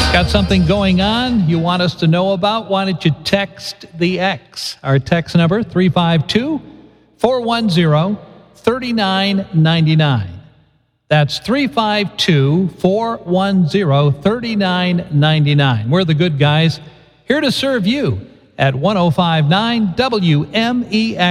Got something going on you want us to know about? Why don't you text the X? Our text number, 352-410-3999. That's 352-410-3999. We're the good guys, here to serve you at 105.9 WMEX.